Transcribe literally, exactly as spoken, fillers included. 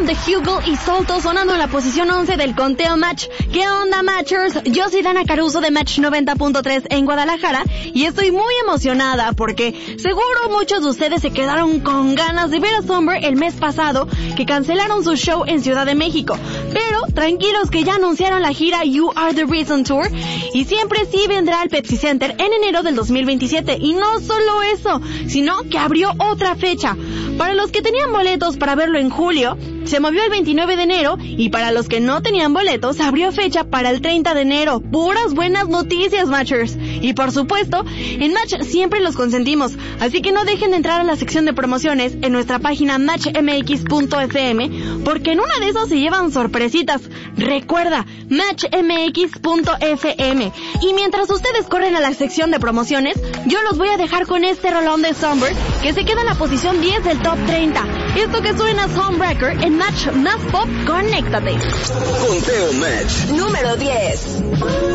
de Hugel y Solto sonando en la posición once del conteo Match. ¿Qué onda, Matchers? Yo soy Dana Caruso de Match noventa punto tres en Guadalajara y estoy muy emocionada porque seguro muchos de ustedes se quedaron con ganas de ver a Somber el mes pasado, que cancelaron su show en Ciudad de México. Pero tranquilos que ya anunciaron la gira You Are The Reason Tour y siempre sí vendrá al Pepsi Center en enero del dos mil veintisiete. Y no solo eso, sino que abrió otra fecha. Para los que tenían boletos para verlo en julio, se movió el veintinueve de enero, y para los que no tenían boletos, abrió fecha para el treinta de enero. Puras buenas noticias, Matchers. Y por supuesto, en Match siempre los consentimos, así que no dejen de entrar a la sección de promociones en nuestra página match m x punto f m, porque en una de esas se llevan sorpresitas. Recuerda, match m x punto f m. Y mientras ustedes corren a la sección de promociones, yo los voy a dejar con este rolón de Somber, que se queda en la posición diez del top treinta. Esto que suena es Homewrecker en Match Más Pop. Conéctate. Conteo Match número diez.